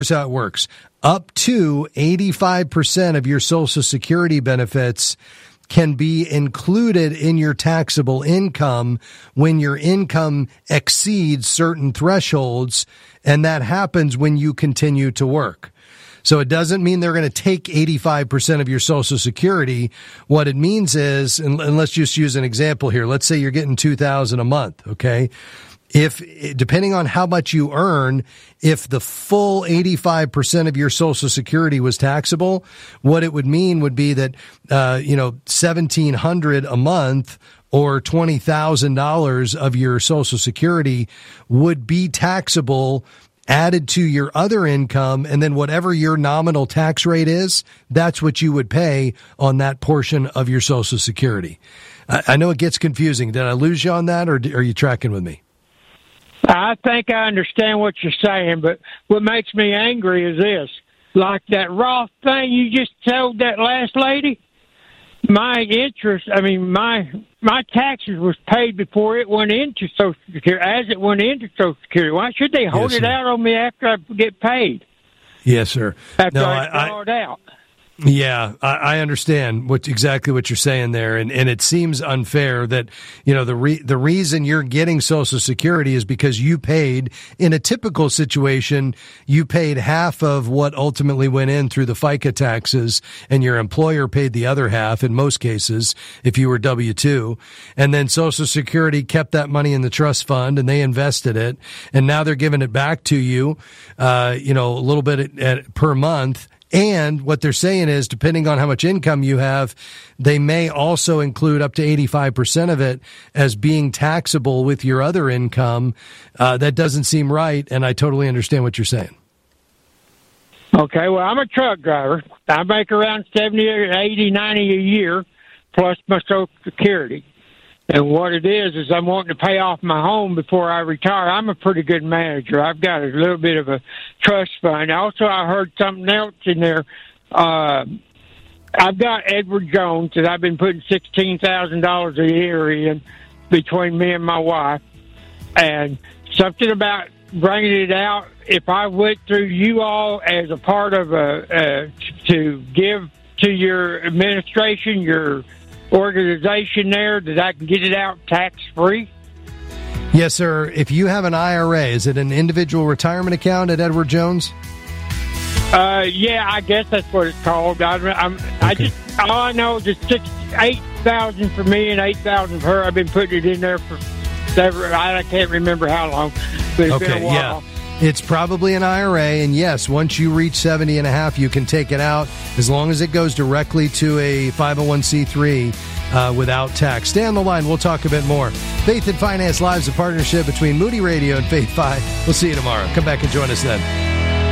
Here's how it works. Up to 85% of your Social Security benefits can be included in your taxable income when your income exceeds certain thresholds, and that happens when you continue to work. So it doesn't mean they're going to take 85% of your Social Security. What it means is, and let's just use an example here. Let's say you're getting $2,000 a month, okay? If, depending on how much you earn, if the full 85% of your Social Security was taxable, what it would mean would be that, $1,700 a month or $20,000 of your Social Security would be taxable added to your other income, and then whatever your nominal tax rate is, that's what you would pay on that portion of your Social Security. I know it gets confusing. Did I lose you on that, or are you tracking with me? I think I understand what you're saying, but what makes me angry is this. Like that Roth thing you just told that last lady, my interest, my taxes was paid before it went into Social Security, as it went into Social Security. Why should they hold it out on me after I get paid? Yes, sir. After I draw it out. Yeah, I understand exactly what you're saying there, and it seems unfair that the reason you're getting Social Security is because you paid, in a typical situation, you paid half of what ultimately went in through the FICA taxes, and your employer paid the other half in most cases if you were W-2, and then Social Security kept that money in the trust fund and they invested it, and now they're giving it back to you, a little bit per month. And what they're saying is, depending on how much income you have, they may also include up to 85% of it as being taxable with your other income. That doesn't seem right, and I totally understand what you're saying. Okay, well, I'm a truck driver. I make around 70, 80, 90 a year, plus my Social Security. And what it is I'm wanting to pay off my home before I retire. I'm a pretty good manager. I've got a little bit of a trust fund. Also, I heard something else in there. I've got Edward Jones that I've been putting $16,000 a year in between me and my wife. And something about bringing it out, if I went through you all as a part of to give to your administration, your organization there, that I can get it out tax-free? Yes, sir. If you have an IRA, is it an individual retirement account at Edward Jones? Yeah, I guess that's what it's called. I know is it's $8,000 for me and $8,000 for her. I've been putting it in there for several. I can't remember how long, but it's been a while. Yeah. It's probably an IRA, and yes, once you reach 70 and a half, you can take it out as long as it goes directly to a 501c3 without tax. Stay on the line. We'll talk a bit more. Faith and Finance Live is a partnership between Moody Radio and Faith 5. We'll see you tomorrow. Come back and join us then.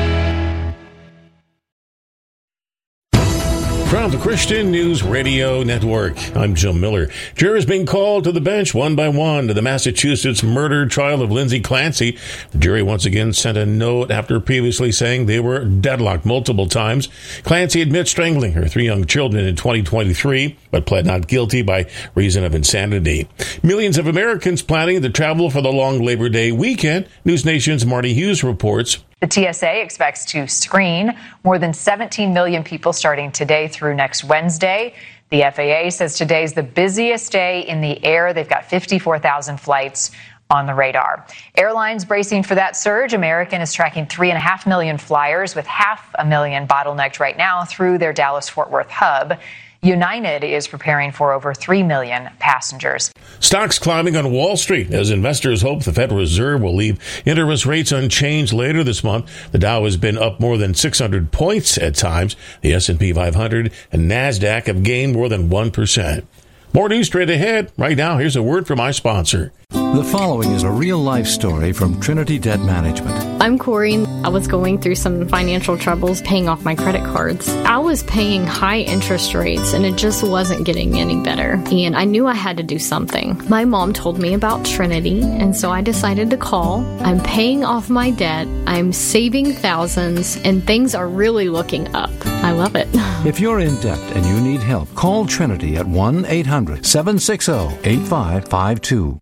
From the Christian News Radio Network, I'm Jim Miller. Jurors being called to the bench one by one to the Massachusetts murder trial of Lindsay Clancy. The jury once again sent a note after previously saying they were deadlocked multiple times. Clancy admits strangling her 3 young children in 2023, but pled not guilty by reason of insanity. Millions of Americans planning to travel for the long Labor Day weekend. News Nation's Marty Hughes reports. The TSA expects to screen more than 17 million people starting today through next Wednesday. The FAA says today's the busiest day in the air. They've got 54,000 flights on the radar. Airlines bracing for that surge. American is tracking 3.5 million flyers, with 500,000 bottlenecked right now through their Dallas-Fort Worth hub. United is preparing for over 3 million passengers. Stocks climbing on Wall Street as investors hope the Federal Reserve will leave interest rates unchanged later this month. The Dow has been up more than 600 points at times. The S&P 500 and NASDAQ have gained more than 1%. More news straight ahead. Right now, here's a word from my sponsor. The following is a real-life story from Trinity Debt Management. I'm Corey. I was going through some financial troubles paying off my credit cards. I was paying high interest rates, and it just wasn't getting any better. And I knew I had to do something. My mom told me about Trinity, and so I decided to call. I'm paying off my debt. I'm saving thousands, and things are really looking up. I love it. If you're in debt and you need help, call Trinity at 1-800-760-8552.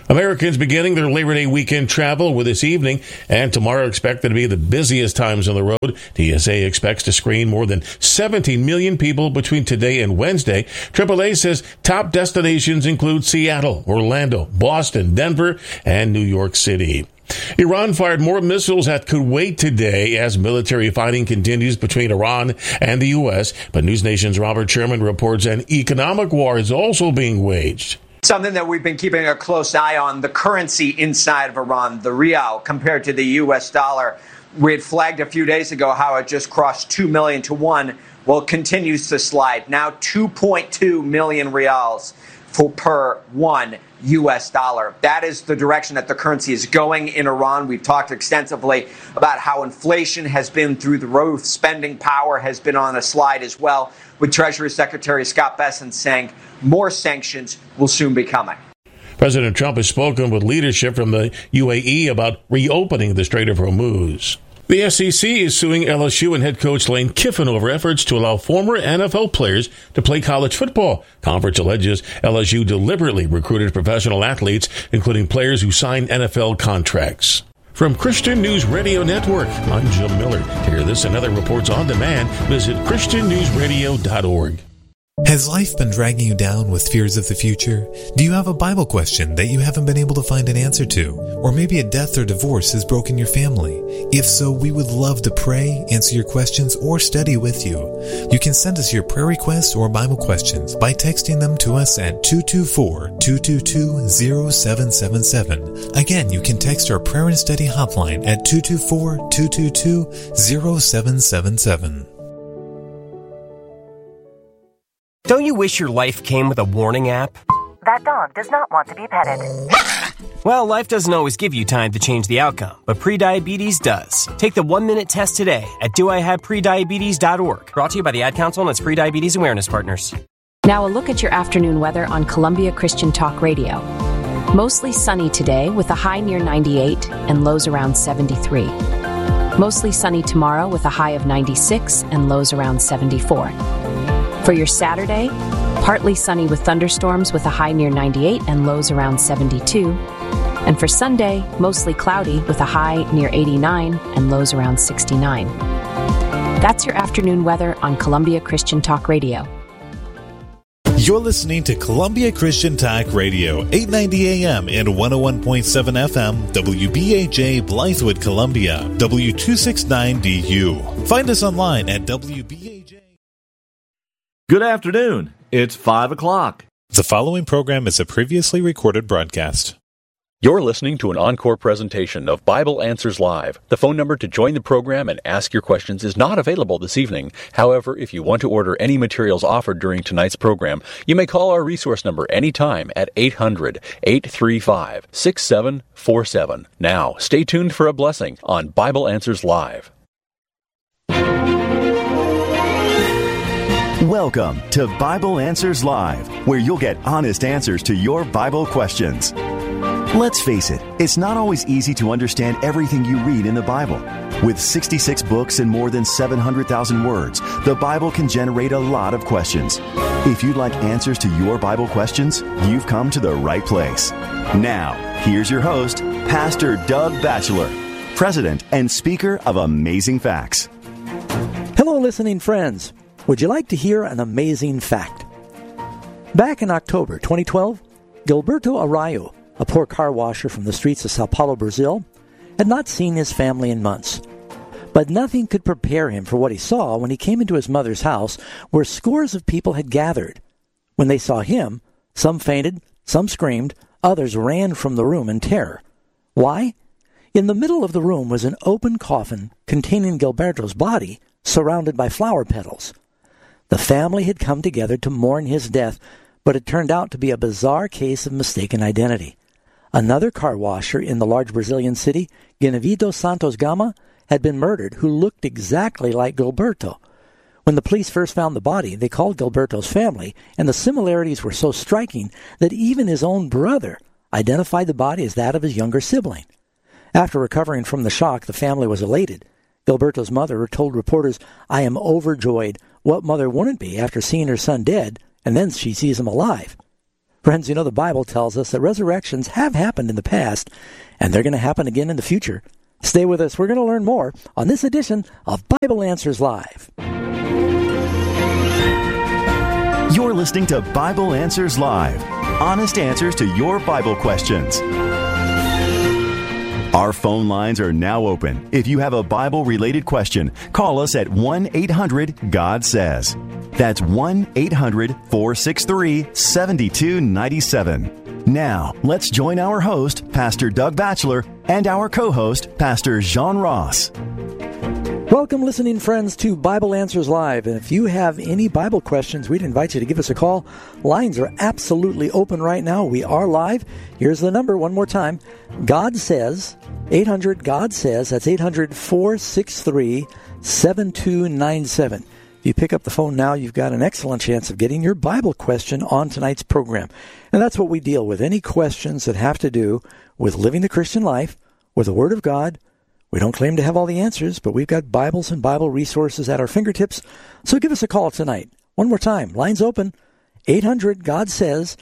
Americans beginning their Labor Day weekend travel with this evening and tomorrow expected to be the busiest times on the road. TSA expects to screen more than 17 million people between today and Wednesday. AAA says top destinations include Seattle, Orlando, Boston, Denver, and New York City. Iran fired more missiles at Kuwait today as military fighting continues between Iran and the U.S., but News Nation's Robert Sherman reports an economic war is also being waged. Something that we've been keeping a close eye on, the currency inside of Iran, the rial compared to the U.S. dollar. We had flagged a few days ago how it just crossed 2 million to 1. Well, it continues to slide. Now 2.2 million rials per 1 U.S. dollar. That is the direction that the currency is going in Iran. We've talked extensively about how inflation has been through the roof. Spending power has been on a slide as well, with Treasury Secretary Scott Bessent saying more sanctions will soon be coming. President Trump has spoken with leadership from the UAE about reopening the Strait of Hormuz. The SEC is suing LSU and head coach Lane Kiffin over efforts to allow former NFL players to play college football. Conference alleges LSU deliberately recruited professional athletes, including players who signed NFL contracts. From Christian News Radio Network, I'm Jim Miller. To hear this and other reports on demand, visit ChristianNewsRadio.org. Has life been dragging you down with fears of the future? Do you have a Bible question that you haven't been able to find an answer to? Or maybe a death or divorce has broken your family? If so, we would love to pray, answer your questions, or study with you. You can send us your prayer requests or Bible questions by texting them to us at 224-222-0777. Again, you can text our prayer and study hotline at 224-222-0777. Don't you wish your life came with a warning app? That dog does not want to be petted. Well, life doesn't always give you time to change the outcome, but prediabetes does. Take the 1-minute test today at doihaveprediabetes.org. Brought to you by the Ad Council and its Prediabetes Awareness Partners. Now a look at your afternoon weather on Columbia Christian Talk Radio. Mostly sunny today with a high near 98 and lows around 73. Mostly sunny tomorrow with a high of 96 and lows around 74. For your Saturday, partly sunny with thunderstorms with a high near 98 and lows around 72. And for Sunday, mostly cloudy with a high near 89 and lows around 69. That's your afternoon weather on Columbia Christian Talk Radio. You're listening to Columbia Christian Talk Radio, 890 AM and 101.7 FM, WBAJ Blythewood, Columbia, W269DU. Find us online at WBAJ. Good afternoon. It's 5 o'clock. The following program is a previously recorded broadcast. You're listening to an encore presentation of Bible Answers Live. The phone number to join the program and ask your questions is not available this evening. However, if you want to order any materials offered during tonight's program, you may call our resource number anytime at 800-835-6747. Now, stay tuned for a blessing on Bible Answers Live. Welcome to Bible Answers Live, where you'll get honest answers to your Bible questions. Let's face it, it's not always easy to understand everything you read in the Bible. With 66 books and more than 700,000 words, the Bible can generate a lot of questions. If you'd like answers to your Bible questions, you've come to the right place. Now, here's your host, Pastor Doug Batchelor, President and Speaker of Amazing Facts. Hello, listening friends. Would you like to hear an amazing fact? Back in October 2012, Gilberto Arroyo, a poor car washer from the streets of Sao Paulo, Brazil, had not seen his family in months. But nothing could prepare him for what he saw when he came into his mother's house, where scores of people had gathered. When they saw him, some fainted, some screamed, others ran from the room in terror. Why? In the middle of the room was an open coffin containing Gilberto's body, surrounded by flower petals. The family had come together to mourn his death, but it turned out to be a bizarre case of mistaken identity. Another car washer in the large Brazilian city, Genevito Santos Gama, had been murdered, who looked exactly like Gilberto. When the police first found the body, they called Gilberto's family, and the similarities were so striking that even his own brother identified the body as that of his younger sibling. After recovering from the shock, the family was elated. Gilberto's mother told reporters, "I am overjoyed. What mother wouldn't be after seeing her son dead, and then she sees him alive?" Friends, you know the Bible tells us that resurrections have happened in the past, and they're going to happen again in the future. Stay with us. We're going to learn more on this edition of Bible Answers Live. You're listening to Bible Answers Live. Honest answers to your Bible questions. Our phone lines are now open. If you have a Bible-related question, call us at 1-800-GOD-SAYS. That's 1-800-463-7297. Now, let's join our host, Pastor Doug Batchelor, and our co-host, Pastor Jean Ross. Welcome, listening friends, to Bible Answers Live. And if you have any Bible questions, we'd invite you to give us a call. Lines are absolutely open right now. We are live. Here's the number one more time. God Says, 800-GOD-SAYS. That's 800-463-7297. If you pick up the phone now, you've got an excellent chance of getting your Bible question on tonight's program. And that's what we deal with. Any questions that have to do with living the Christian life, with the Word of God. We don't claim to have all the answers, but we've got Bibles and Bible resources at our fingertips. So give us a call tonight. One more time. Lines open. 800-GOD-SAYS.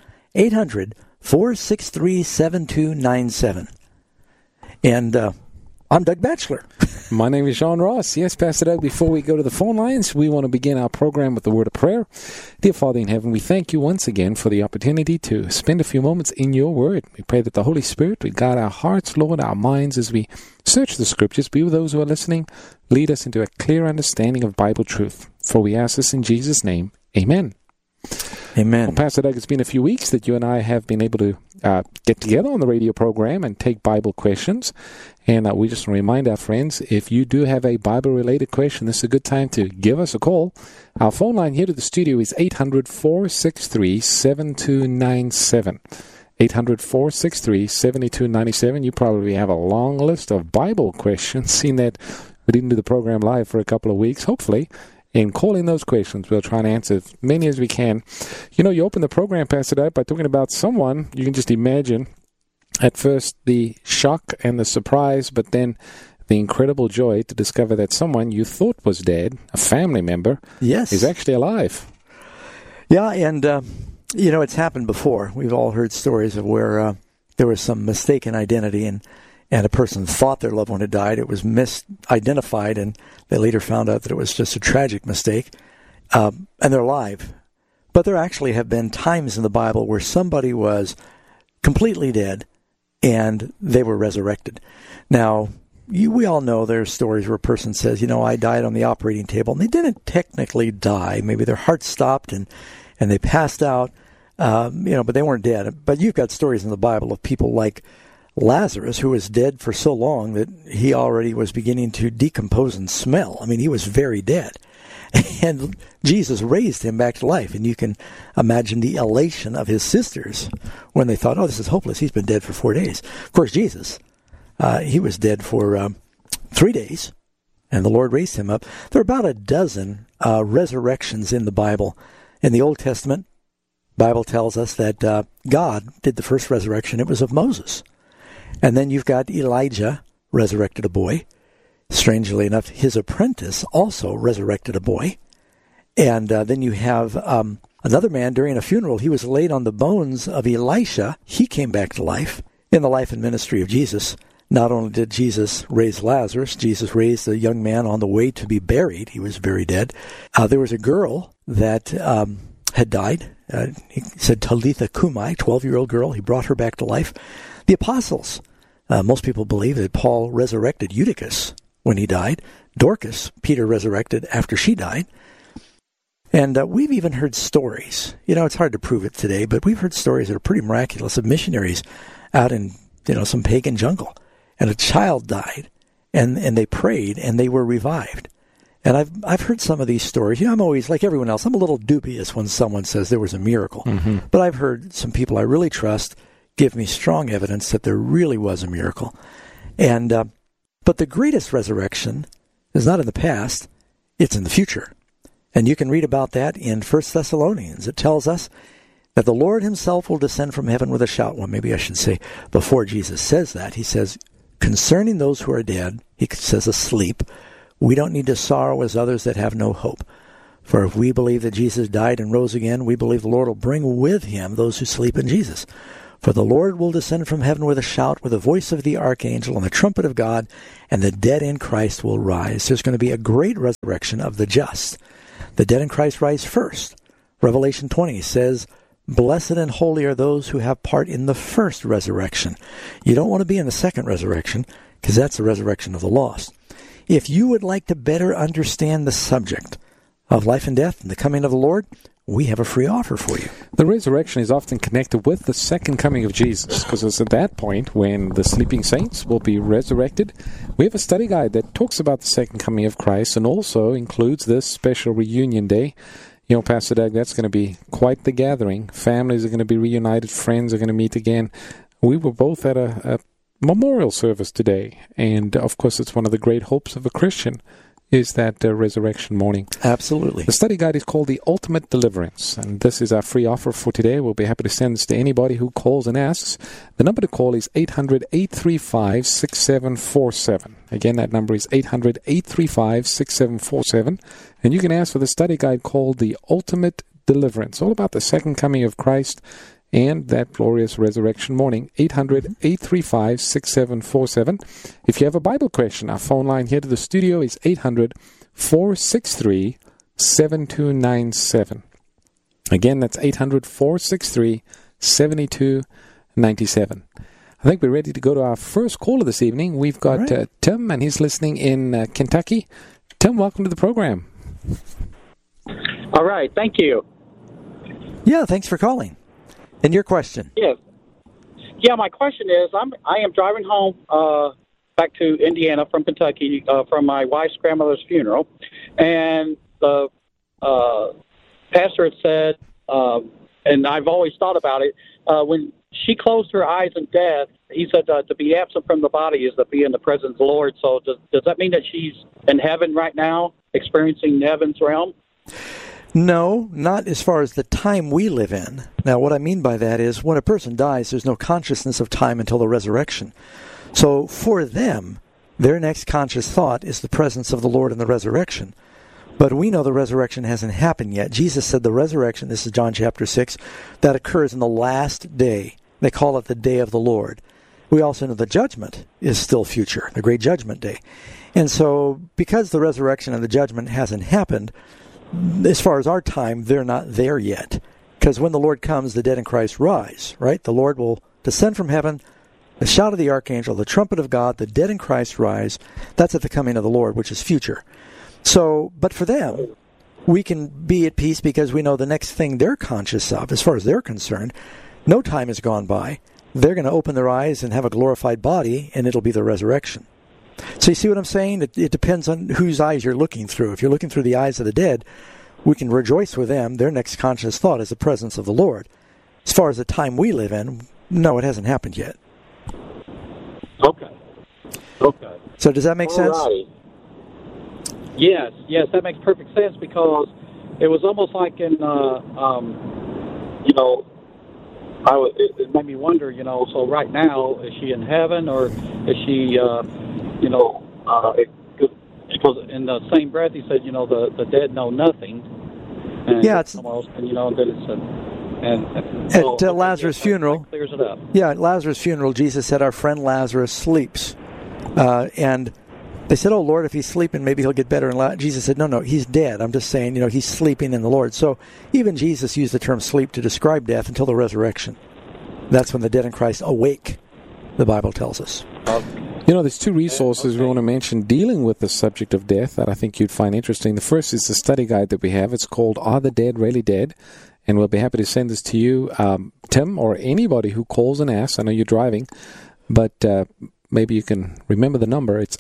800-463-7297. And I'm Doug Batchelor. My name is Jean Ross. Yes, Pastor Doug, before we go to the phone lines, we want to begin our program with the word of prayer. Dear Father in heaven, we thank you once again for the opportunity to spend a few moments in your word. We pray that the Holy Spirit would guide our hearts, Lord, our minds as we search the Scriptures. Be with those who are listening. Lead us into a clear understanding of Bible truth. For we ask this in Jesus' name. Amen. Amen. Well, Pastor Doug, it's been a few weeks that you and I have been able to get together on the radio program and take Bible questions. And we just want to remind our friends, if you do have a Bible-related question, this is a good time to give us a call. Our phone line here to the studio is 800-463-7297. 800-463-7297. You probably have a long list of Bible questions, seeing that we didn't do the program live for a couple of weeks, hopefully. In calling those questions, we'll try and answer as many as we can. You know, you open the program, Pastor Doug, by talking about someone. You can just imagine at first the shock and the surprise, but then the incredible joy to discover that someone you thought was dead, a family member, is actually alive. Yeah, and, you know, it's happened before. We've all heard stories of where there was some mistaken identity and a person thought their loved one had died. It was misidentified, and they later found out that it was just a tragic mistake, and they're alive. But there actually have been times in the Bible where somebody was completely dead, and they were resurrected. Now, we all know there's stories where a person says, you know, I died on the operating table, and they didn't technically die. Maybe their heart stopped, and they passed out, you know, but they weren't dead. But you've got stories in the Bible of people like Lazarus, who was dead for so long that he already was beginning to decompose and smell. I mean, he was very dead. And Jesus raised him back to life. And you can imagine the elation of his sisters when they thought, oh, this is hopeless. He's been dead for 4 days. Of course, Jesus, he was dead for 3 days, and the Lord raised him up. There are about a dozen resurrections in the Bible. In the Old Testament, the Bible tells us that God did the first resurrection. It was of Moses. And then you've got Elijah resurrected a boy. Strangely enough, his apprentice also resurrected a boy. And then you have another man during a funeral. He was laid on the bones of Elisha. He came back to life. In the life and ministry of Jesus, not only did Jesus raise Lazarus, Jesus raised a young man on the way to be buried. He was very dead. There was a girl that had died. He said Talitha Kumai, 12-year-old girl. He brought her back to life. The apostles, most people believe that Paul resurrected Eutychus when he died. Dorcas, Peter resurrected after she died. And we've even heard stories. You know, it's hard to prove it today, but we've heard stories that are pretty miraculous of missionaries out in, you know, some pagan jungle. And a child died, and they prayed, and they were revived. And I've heard some of these stories. You know, I'm always, like everyone else, I'm a little dubious when someone says there was a miracle. Mm-hmm. But I've heard some people I really trust give me strong evidence that there really was a miracle. And but the greatest resurrection is not in the past, it's in the future. And you can read about that in 1 Thessalonians. It tells us that the Lord himself will descend from heaven with a shout. Well, maybe I should say, before Jesus says that, he says, concerning those who are dead, he says asleep, we don't need to sorrow as others that have no hope. For if we believe that Jesus died and rose again, we believe the Lord will bring with him those who sleep in Jesus. For the Lord will descend from heaven with a shout, with the voice of the archangel and the trumpet of God, and the dead in Christ will rise. There's going to be a great resurrection of the just. The dead in Christ rise first. Revelation 20 says, blessed and holy are those who have part in the first resurrection. You don't want to be in the second resurrection, because that's the resurrection of the lost. If you would like to better understand the subject of life and death and the coming of the Lord, we have a free offer for you. The resurrection is often connected with the second coming of Jesus, because it's at that point when the sleeping saints will be resurrected. We have a study guide that talks about the second coming of Christ and also includes this special reunion day. You know, Pastor Doug, that's going to be quite the gathering. Families are going to be reunited. Friends are going to meet again. We were both at a memorial service today, and of course it's one of the great hopes of a Christian is that resurrection morning. Absolutely. The study guide is called The Ultimate Deliverance, and this is our free offer for today. We'll be happy to send this to anybody who calls and asks. The number to call is 800-835-6747. Again, that number is 800-835-6747, and you can ask for the study guide called The Ultimate Deliverance, all about the second coming of Christ and that glorious resurrection morning. 800-835-6747. If you have a Bible question, our phone line here to the studio is 800-463-7297. Again, that's 800-463-7297. I think we're ready to go to our first caller this evening. We've got Tim, and he's listening in Kentucky. Tim, welcome to the program. All right, thank you. Yeah, thanks for calling. And your question? Yes. Yeah, my question is, I am driving home back to Indiana from Kentucky from my wife's grandmother's funeral, and the pastor had said, and I've always thought about it, when she closed her eyes in death, he said to be absent from the body is to be in the presence of the Lord. So does that mean that she's in heaven right now, experiencing heaven's realm? No, not as far as the time we live in. Now, what I mean by that is when a person dies, there's no consciousness of time until the resurrection. So for them, their next conscious thought is the presence of the Lord in the resurrection. But we know the resurrection hasn't happened yet. Jesus said the resurrection, this is John chapter 6, that occurs in the last day. They call it the day of the Lord. We also know the judgment is still future, the great judgment day. And so because the resurrection and the judgment hasn't happened, as far as our time, they're not there yet. Because when the Lord comes, the dead in Christ rise, right? The Lord will descend from heaven, the shout of the archangel, the trumpet of God, the dead in Christ rise. That's at the coming of the Lord, which is future. So, but for them, we can be at peace because we know the next thing they're conscious of, as far as they're concerned, no time has gone by. They're going to open their eyes and have a glorified body, and it'll be the resurrection. So you see what I'm saying? It depends on whose eyes you're looking through. If you're looking through the eyes of the dead, we can rejoice with them. Their next conscious thought is the presence of the Lord. As far as the time we live in, no, it hasn't happened yet. Okay. So does that make sense? Yes, that makes perfect sense because it was almost like in, it made me wonder, so right now, is she in heaven or is she, because in the same breath he said, the dead know nothing. And yeah, it's almost, then it's at Lazarus' funeral. That clears it up. Yeah, at Lazarus' funeral, Jesus said, "Our friend Lazarus sleeps," and they said, "Oh Lord, if he's sleeping, maybe he'll get better." And Jesus said, "No, he's dead. I'm just saying, he's sleeping in the Lord." So even Jesus used the term sleep to describe death until the resurrection. That's when the dead in Christ awake, the Bible tells us. There's two resources we want to mention dealing with the subject of death that I think you'd find interesting. The first is the study guide that we have. It's called Are the Dead Really Dead? And we'll be happy to send this to you, Tim, or anybody who calls and asks. I know you're driving, but maybe you can remember the number. It's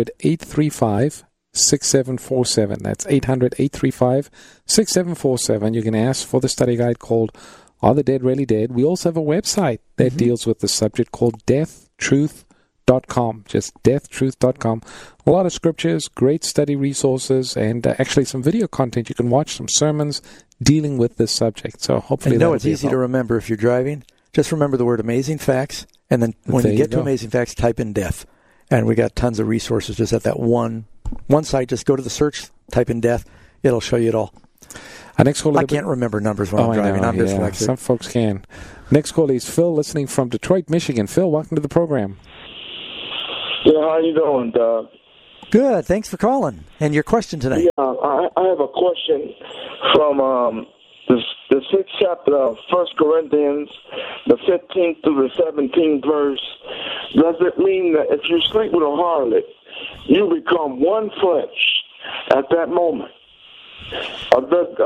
800-835-6747. That's 800-835-6747. You can ask for the study guide called Are the Dead Really Dead? We also have a website that deals with the subject called deathtruth.com. Just deathtruth.com. A lot of scriptures, great study resources, and actually some video content. You can watch some sermons dealing with this subject. So hopefully it's easy to remember if you're driving. Just remember the word Amazing Facts, and then when you get to Amazing Facts, type in death. And we got tons of resources just at that one site. Just go to the search, type in death. It'll show you it all. Our next caller, I can't remember numbers when I'm driving. I'm dyslexic. Some folks can. Next caller is Phil, listening from Detroit, Michigan. Phil, welcome to the program. Yeah, how you doing, Doug? Good. Thanks for calling. And your question today? Yeah, I have a question from the 6th chapter of 1 Corinthians, the 15th through the 17th verse. Does it mean that if you sleep with a harlot, you become one flesh at that moment? Or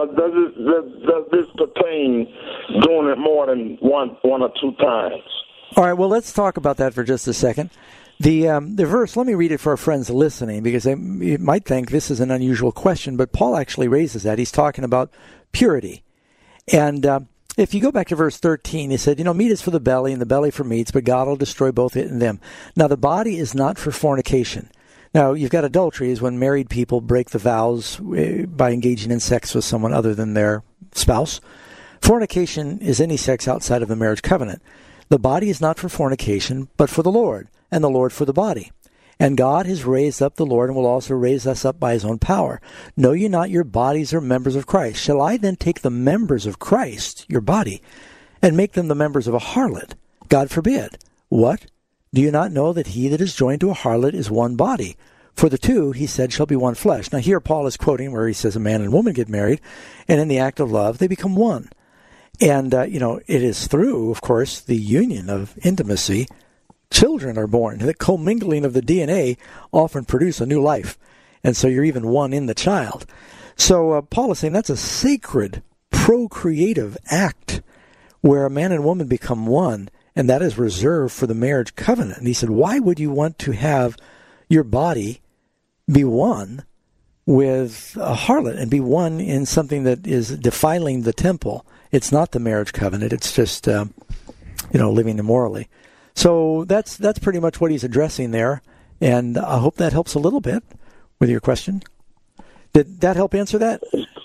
does this pertain doing it more than one or two times? All right, well, let's talk about that for just a second. The verse, let me read it for our friends listening, because they might think this is an unusual question, but Paul actually raises that. He's talking about purity. And if you go back to verse 13, he said, meat is for the belly and the belly for meats, but God will destroy both it and them. Now, the body is not for fornication. Now, you've got adultery is when married people break the vows by engaging in sex with someone other than their spouse. Fornication is any sex outside of the marriage covenant. The body is not for fornication, but for the Lord, and the Lord for the body. And God has raised up the Lord and will also raise us up by his own power. Know ye not your bodies are members of Christ? Shall I then take the members of Christ, your body, and make them the members of a harlot? God forbid. What? Do you not know that he that is joined to a harlot is one body? For the two, he said, shall be one flesh. Now here Paul is quoting where he says a man and woman get married, and in the act of love they become one. And, it is through, of course, the union of intimacy, children are born. The commingling of the DNA often produce a new life. And so you're even one in the child. So Paul is saying that's a sacred, procreative act where a man and woman become one, and that is reserved for the marriage covenant. And he said, why would you want to have your body be one with a harlot and be one in something that is defiling the temple? It's not the marriage covenant. It's just, living immorally. So that's pretty much what he's addressing there, and I hope that helps a little bit with your question. Did that help answer that?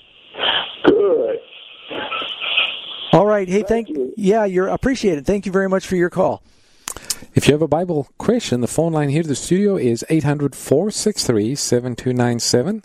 Good. All right. Hey, thank you. Yeah, you're appreciated. Thank you very much for your call. If you have a Bible question, the phone line here to the studio is 800-463-7297,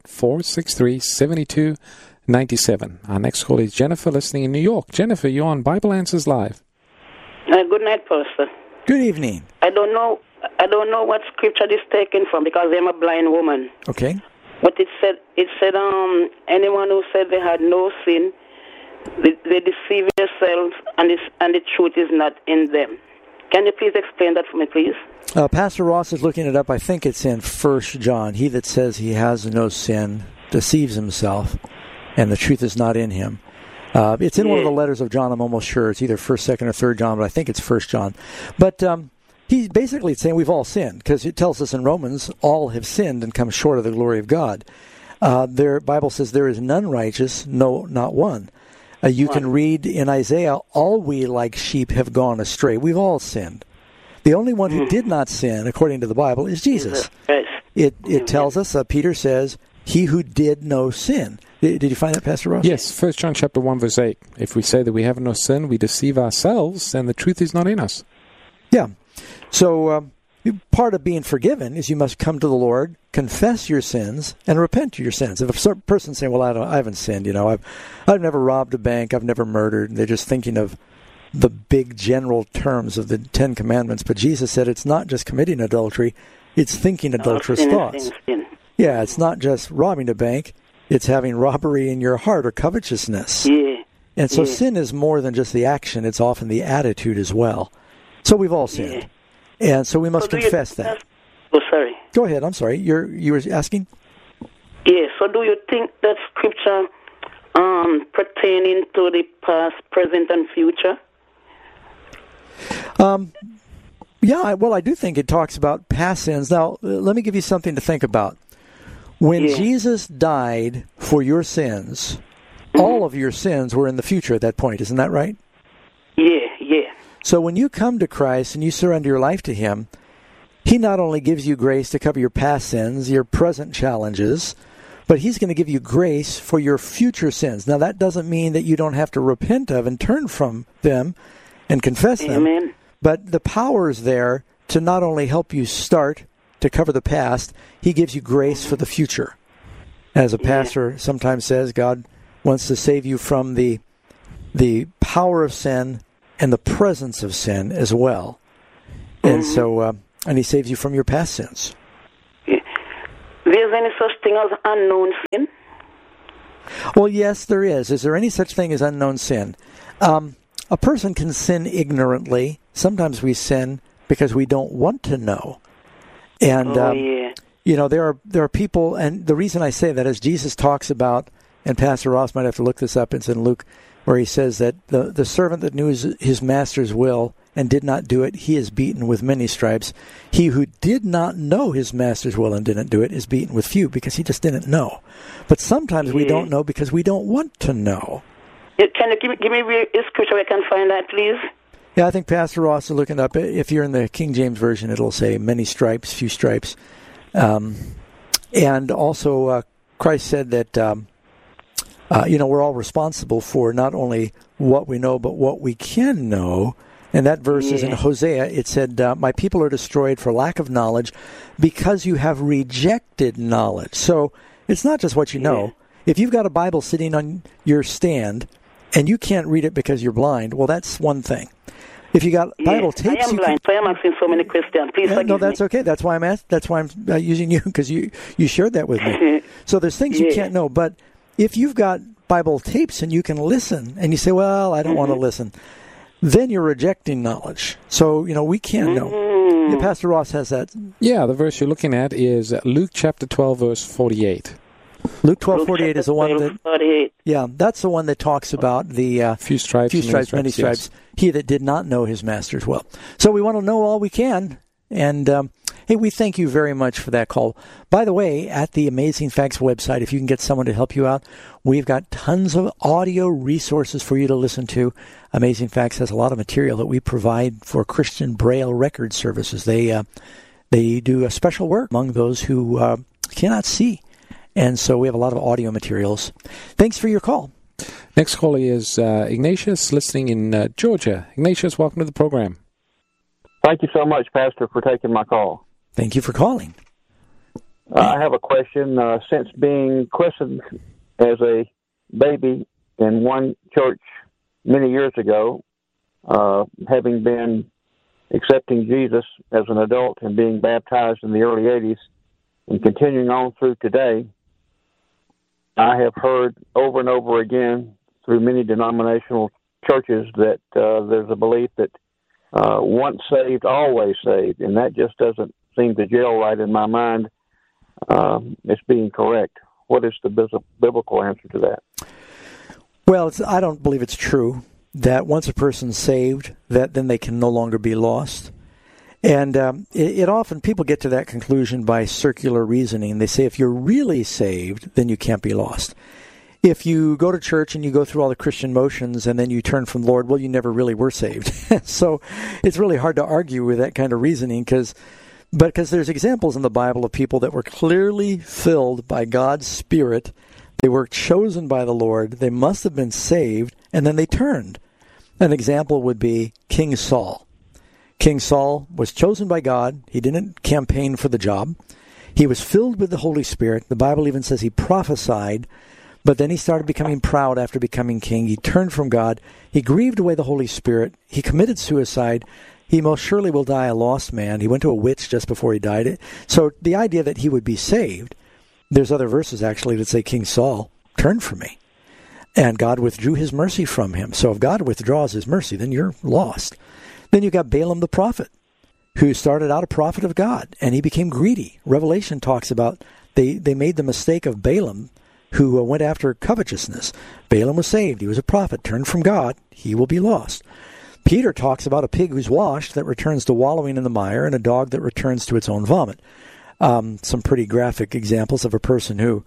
800-463-7297. Our next call is Jennifer, listening in New York. Jennifer, you're on Bible Answers Live. Good night, Pastor. Good evening. I don't know what scripture this is taken from because I'm a blind woman. Okay. But it said anyone who said they had no sin, they deceive themselves, and the truth is not in them. Can you please explain that for me, please? Pastor Ross is looking it up. I think it's in 1 John. He that says he has no sin deceives himself, and the truth is not in him. It's in one of the letters of John, I'm almost sure. It's either 1st, 2nd, or 3rd John, but I think it's 1 John. But he's basically saying we've all sinned, because it tells us in Romans, all have sinned and come short of the glory of God. Their Bible says there is none righteous, no, not one. You can read in Isaiah, all we like sheep have gone astray. We've all sinned. The only one who did not sin, according to the Bible, is Jesus. It tells us, Peter says, he who did no sin. Did you find that, Pastor Ross? Yes, 1 John chapter 1, verse 8. If we say that we have no sin, we deceive ourselves, and the truth is not in us. Yeah. So part of being forgiven is you must come to the Lord, confess your sins, and repent of your sins. If a person saying, well, I haven't sinned, I've never robbed a bank, I've never murdered, and they're just thinking of the big general terms of the Ten Commandments. But Jesus said it's not just committing adultery, it's thinking adulterous thoughts. Yeah, it's not just robbing a bank. It's having robbery in your heart or covetousness. Yeah. And so sin is more than just the action. It's often the attitude as well. So we've all sinned. And so we must confess that. Oh, sorry. Go ahead. I'm sorry. You were asking? Yeah. So do you think that scripture pertaining to the past, present, and future? Yeah, well, I do think it talks about past sins. Now, let me give you something to think about. When Jesus died for your sins, all of your sins were in the future at that point. Isn't that right? Yeah. So when you come to Christ and you surrender your life to Him, He not only gives you grace to cover your past sins, your present challenges, but He's going to give you grace for your future sins. Now, that doesn't mean that you don't have to repent of and turn from them and confess them. But the power is there to not only help you start to cover the past, He gives you grace for the future. As a pastor sometimes says, God wants to save you from the power of sin and the presence of sin as well. And so, and he saves you from your past sins. There's any such thing as unknown sin? Well, yes, there is. Is there any such thing as unknown sin? A person can sin ignorantly. Sometimes we sin because we don't want to know. And, there are people, and the reason I say that is Jesus talks about, and Pastor Ross might have to look this up, it's in Luke, where he says that the servant that knew his master's will and did not do it, he is beaten with many stripes. He who did not know his master's will and didn't do it is beaten with few, because he just didn't know. But sometimes we don't know because we don't want to know. Can you give me a scripture where I can find that, please? Yeah, I think Pastor Ross is looking up. If you're in the King James Version, it'll say many stripes, few stripes. And also, Christ said that, we're all responsible for not only what we know, but what we can know. And that verse is in Hosea. It said, my people are destroyed for lack of knowledge because you have rejected knowledge. So it's not just what you know. If you've got a Bible sitting on your stand and you can't read it because you're blind, well, that's one thing. If you got Bible tapes, I am blind, so I am asking so many questions. Please forgive me. No, that's okay. That's why I'm using you, because you shared that with me. So there's things you can't know, but if you've got Bible tapes and you can listen, and you say, "Well, I don't want to listen," then you're rejecting knowledge. So we can't know. Yeah, Pastor Ross has that. Yeah, the verse you're looking at is Luke chapter 12, verse 48. Luke 12:48 is the one that. 48. Yeah, that's the one that talks about the few stripes, many stripes. Yes. He that did not know his master's will. So we want to know all we can, and hey, we thank you very much for that call. By the way, at the Amazing Facts website, if you can get someone to help you out, we've got tons of audio resources for you to listen to. Amazing Facts has a lot of material that we provide for Christian Braille record services. They do a special work among those who cannot see. And so we have a lot of audio materials. Thanks for your call. Next caller is Ignatius, listening in Georgia. Ignatius, welcome to the program. Thank you so much, Pastor, for taking my call. Thank you for calling. I have a question. Since being christened as a baby in one church many years ago, having been accepting Jesus as an adult and being baptized in the early 80s, and continuing on through today, I have heard over and over again through many denominational churches that there's a belief that once saved, always saved, and that just doesn't seem to gel right in my mind. It's being correct. What is the biblical answer to that? Well, I don't believe it's true that once a person's saved, that then they can no longer be lost. And it often, people get to that conclusion by circular reasoning. They say if you're really saved, then you can't be lost. If you go to church and you go through all the Christian motions and then you turn from the Lord, well, you never really were saved. So it's really hard to argue with that kind of reasoning because there's examples in the Bible of people that were clearly filled by God's Spirit. They were chosen by the Lord. They must have been saved, and then they turned. An example would be King Saul. King Saul was chosen by God. He didn't campaign for the job. He was filled with the Holy Spirit. The Bible even says he prophesied, but then he started becoming proud after becoming king. He turned from God. He grieved away the Holy Spirit. He committed suicide. He most surely will die a lost man. He went to a witch just before he died. So the idea that he would be saved, there's other verses actually that say King Saul turned from me, and God withdrew his mercy from him. So if God withdraws his mercy, then you're lost. Then you got Balaam the prophet, who started out a prophet of God, and he became greedy. Revelation talks about they made the mistake of Balaam, who went after covetousness. Balaam was saved. He was a prophet, turned from God. He will be lost. Peter talks about a pig who's washed that returns to wallowing in the mire, and a dog that returns to its own vomit. Some pretty graphic examples of a person who,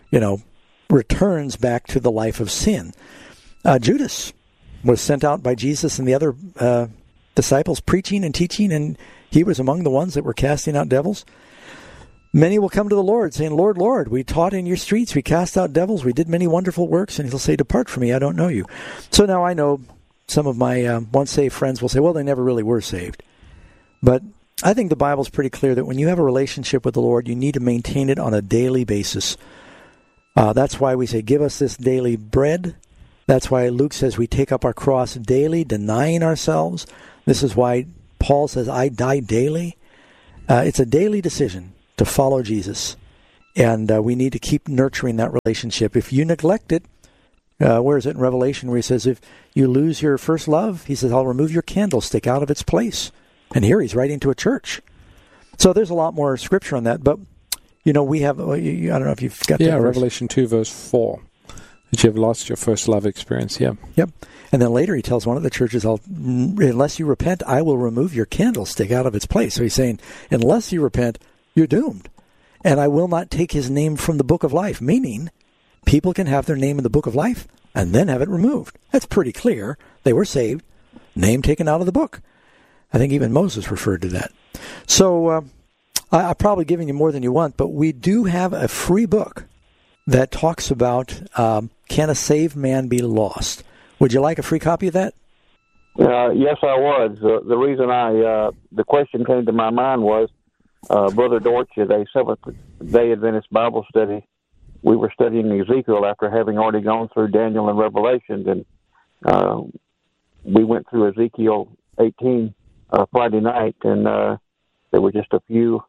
returns back to the life of sin. Judas was sent out by Jesus and the other disciples preaching and teaching, and he was among the ones that were casting out devils. Many will come to the Lord saying, Lord, Lord, we taught in your streets, we cast out devils, we did many wonderful works, and he'll say, depart from me, I don't know you. So now I know some of my once saved friends will say, well, they never really were saved. But I think the Bible's pretty clear that when you have a relationship with the Lord, you need to maintain it on a daily basis. That's why we say, give us this daily bread. That's why Luke says we take up our cross daily, denying ourselves. This is why Paul says, I die daily. It's a daily decision to follow Jesus. And we need to keep nurturing that relationship. If you neglect it, where is it in Revelation where he says, if you lose your first love, he says, I'll remove your candlestick out of its place. And here he's writing to a church. So there's a lot more scripture on that. But, we have, I don't know if you've got that. Yeah, Revelation 2, verse 4. That you have lost your first love experience, yeah. Yep. And then later he tells one of the churches, unless you repent, I will remove your candlestick out of its place. So he's saying, unless you repent, you're doomed. And I will not take his name from the book of life, meaning people can have their name in the book of life and then have it removed. That's pretty clear. They were saved, name taken out of the book. I think even Moses referred to that. So I'm probably giving you more than you want, but we do have a free book that talks about can a saved man be lost? Would you like a free copy of that? Yes, I was. The reason the question came to my mind was, Brother Dortch, at a Seventh-day Adventist Bible study, we were studying Ezekiel after having already gone through Daniel and Revelations, and we went through Ezekiel 18 Friday night, and there were just a few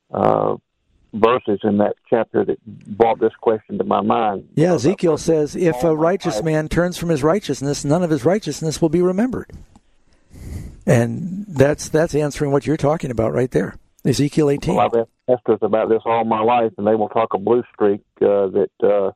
verses in that chapter that brought this question to my mind. Yeah, Ezekiel says, if a righteous man turns from his righteousness, none of his righteousness will be remembered. And that's answering what you're talking about right there. Ezekiel 18. Well, I've asked pastors about this all my life, and they will talk a blue streak that,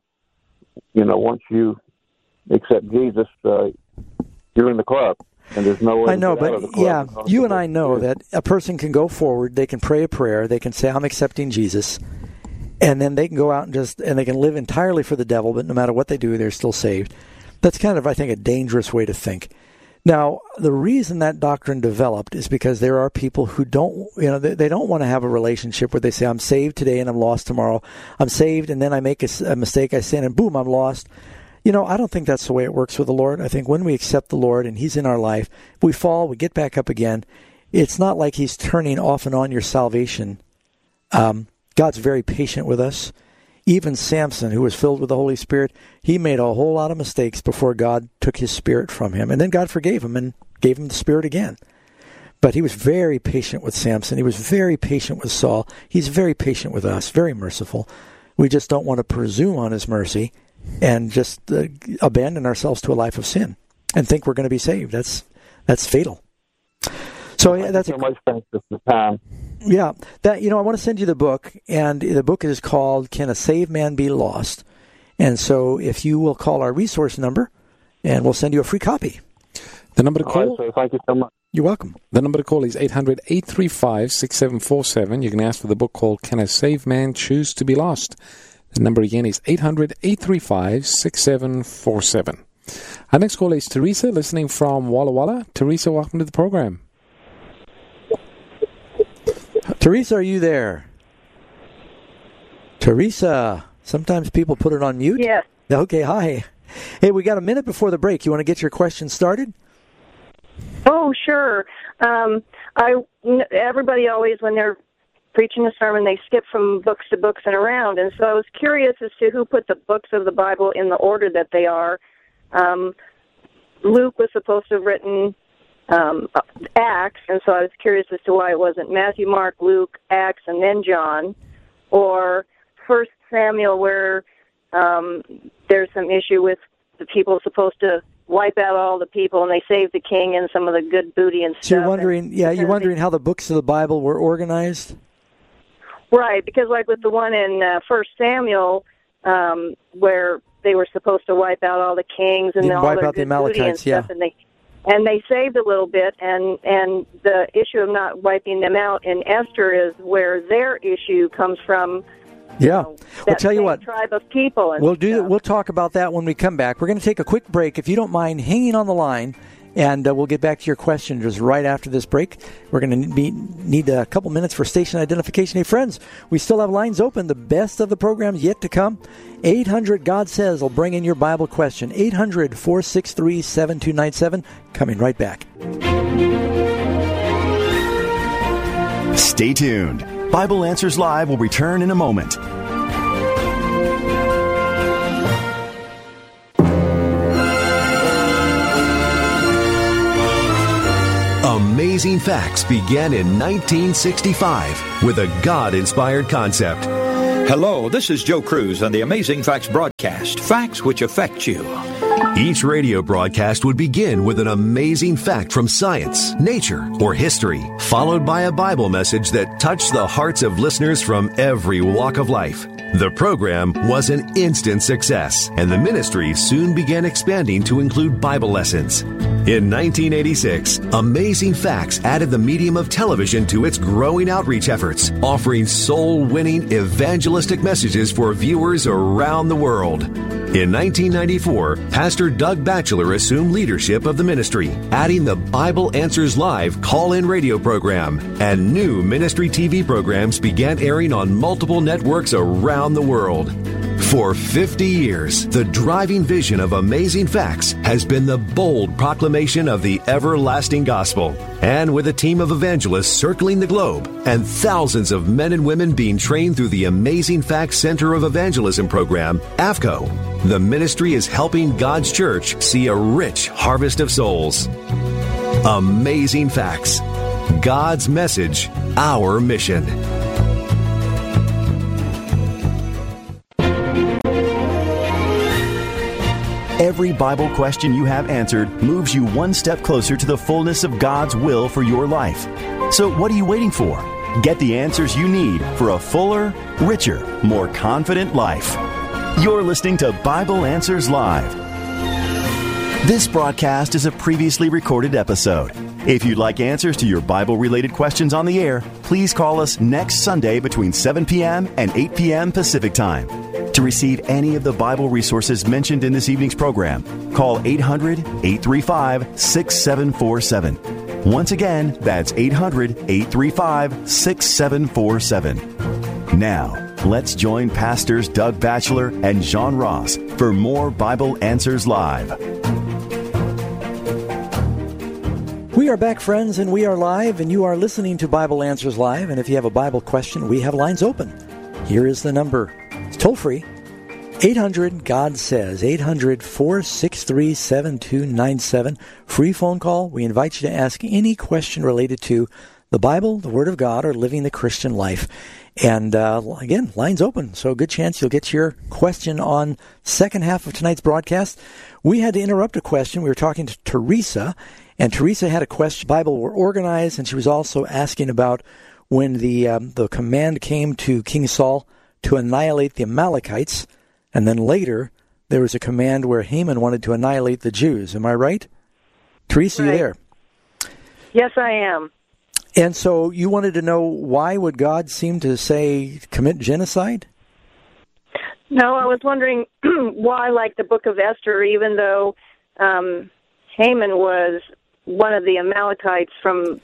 once you accept Jesus, you're in the club, and there's no way I know, to get out of the but club. yeah, you and I know that a person can go forward, they can pray a prayer, they can say, I'm accepting Jesus, and then they can go out and they can live entirely for the devil, but no matter what they do, they're still saved. That's kind of, I think, a dangerous way to think. Now, the reason that doctrine developed is because there are people who don't, they don't want to have a relationship where they say, I'm saved today and I'm lost tomorrow. I'm saved and then I make a mistake, I sin, and boom, I'm lost. I don't think that's the way it works with the Lord. I think when we accept the Lord and He's in our life, we fall, we get back up again. It's not like He's turning off and on your salvation. God's very patient with us. Even Samson, who was filled with the Holy Spirit, he made a whole lot of mistakes before God took his spirit from him. And then God forgave him and gave him the spirit again. But he was very patient with Samson. He was very patient with Saul. He's very patient with us, very merciful. We just don't want to presume on his mercy and just abandon ourselves to a life of sin and think we're going to be saved. That's fatal. So yeah, that's so much thanks for the time. Yeah, I want to send you the book, and the book is called "Can a Saved Man Be Lost?" And so, if you will call our resource number, and we'll send you a free copy. The number to call. Right, so thank you so much. You're welcome. The number to call is 800-835-6747. You can ask for the book called "Can a Saved Man Choose to Be Lost?" The number again is 800-835-6747. Our next call is Teresa, listening from Walla Walla. Teresa, welcome to the program. Teresa, are you there? Teresa, sometimes people put it on mute. Yes. Okay, hi. Hey, we got a minute before the break. You want to get your question started? Oh, sure. Everybody always, when they're preaching a sermon, they skip from books to books and around. And so I was curious as to who put the books of the Bible in the order that they are. Luke was supposed to have written Acts, and so I was curious as to why it wasn't Matthew, Mark, Luke, Acts, and then John, or 1 Samuel, where there's some issue with the people supposed to wipe out all the people, and they saved the king and some of the good booty and stuff. So you're wondering how the books of the Bible were organized? Right, because like with the one in 1 Samuel, where they were supposed to wipe out all the kings and all their good booty and stuff, and they saved a little bit, and the issue of not wiping them out in Esther is where their issue comes from. Yeah, I'll tell you what. Tribe of people. And We'll talk about that when we come back. We're going to take a quick break. If you don't mind hanging on the line, and we'll get back to your question just right after this break. We're going to need a couple minutes for station identification. Hey, friends, we still have lines open. The best of the programs yet to come. 800 God Says will bring in your Bible question. 800-463-7297. Coming right back. Stay tuned. Bible Answers Live will return in a moment. Amazing Facts began in 1965 with a God-inspired concept. Hello, this is Joe Cruz on the Amazing Facts broadcast, facts which affect you. Each radio broadcast would begin with an amazing fact from science, nature, or history, followed by a Bible message that touched the hearts of listeners from every walk of life. The program was an instant success, and the ministry soon began expanding to include Bible lessons. In 1986, Amazing Facts added the medium of television to its growing outreach efforts, offering soul-winning evangelistic messages for viewers around the world. In 1994, Pastor Doug Batchelor assumed leadership of the ministry, adding the Bible Answers Live call-in radio program, and new ministry TV programs began airing on multiple networks around the world. For 50 years, the driving vision of Amazing Facts has been the bold proclamation of the everlasting gospel. And with a team of evangelists circling the globe and thousands of men and women being trained through the Amazing Facts Center of Evangelism program, AFCO, the ministry is helping God's church see a rich harvest of souls. Amazing Facts. God's message, our mission. Every Bible question you have answered moves you one step closer to the fullness of God's will for your life. So what are you waiting for? Get the answers you need for a fuller, richer, more confident life. You're listening to Bible Answers Live. This broadcast is a previously recorded episode. If you'd like answers to your Bible-related questions on the air, please call us next Sunday between 7 p.m. and 8 p.m. Pacific Time. To receive any of the Bible resources mentioned in this evening's program, call 800-835-6747. Once again, that's 800-835-6747. Now, let's join Pastors Doug Batchelor and John Ross for more Bible Answers Live. We are back, friends, and we are live, and you are listening to Bible Answers Live. And if you have a Bible question, we have lines open. Here is the number. It's toll-free. 800-GOD-SAYS, 800-463-7297. Free phone call. We invite you to ask any question related to the Bible, the Word of God, or living the Christian life. And again, lines open, so a good chance you'll get your question on second half of tonight's broadcast. We had to interrupt a question. We were talking to Teresa, and Teresa had a question. Bible were organized, and she was also asking about when the command came to King Saul to annihilate the Amalekites, and then later there was a command where Haman wanted to annihilate the Jews. Am I right? Teresa, right. You there? Yes, I am. And so you wanted to know why would God seem to say commit genocide? No, I was wondering why, like the book of Esther, even though Haman was one of the Amalekites from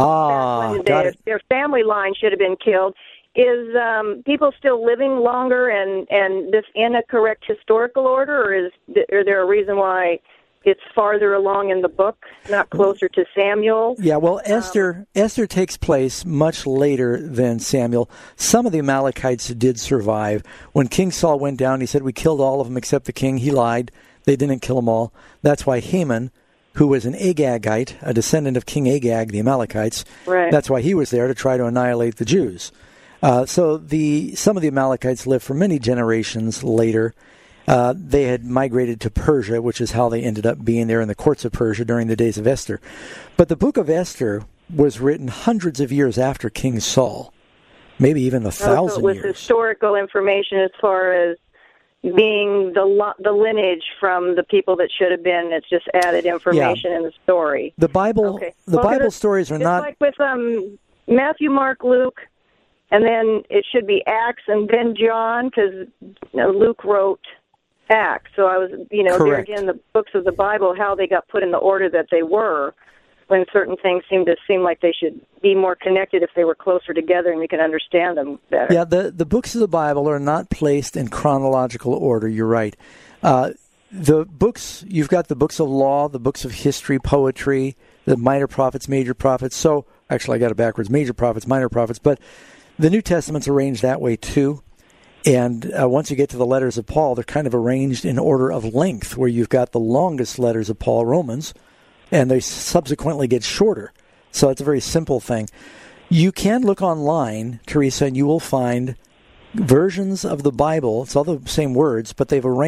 their family line should have been killed. Is people still living longer and this in a correct historical order, or is there a reason why it's farther along in the book, not closer to Samuel? Yeah, well, Esther takes place much later than Samuel. Some of the Amalekites did survive. When King Saul went down, he said, we killed all of them except the king. He lied. They didn't kill them all. That's why Haman, who was an Agagite, a descendant of King Agag, the Amalekites, right. That's why he was there to try to annihilate the Jews. So some of the Amalekites lived for many generations later. They had migrated to Persia, which is how they ended up being there in the courts of Persia during the days of Esther. But the book of Esther was written hundreds of years after King Saul, maybe even 1,000 years. It was historical information as far as being the lineage from the people that should have been. It's just added information in the story. The Bible, Bible stories are not like with Matthew, Mark, Luke. And then it should be Acts and then John, because Luke wrote Acts. So I was, there again, the books of the Bible, how they got put in the order that they were, when certain things seem like they should be more connected if they were closer together and we can understand them better. Yeah, the books of the Bible are not placed in chronological order. You're right. The books, you've got the books of law, the books of history, poetry, the minor prophets, major prophets. So, actually, I got it backwards, major prophets, minor prophets, but the New Testament's arranged that way, too. And once you get to the letters of Paul, they're kind of arranged in order of length, where you've got the longest letters of Paul, Romans, and they subsequently get shorter. So it's a very simple thing. You can look online, Teresa, and you will find versions of the Bible. It's all the same words, but they've arranged